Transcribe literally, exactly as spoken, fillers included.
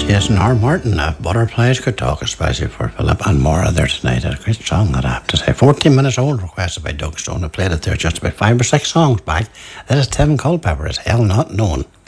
Jason R. Martin, uh, Butterflies Could Talk, especially for Philip and Maura there tonight. A great song, that I have to say. fourteen minutes old, requested by Doug Stone. I played it there just about five or six songs back. That is Tim Culpepper, Is Hell Not Known.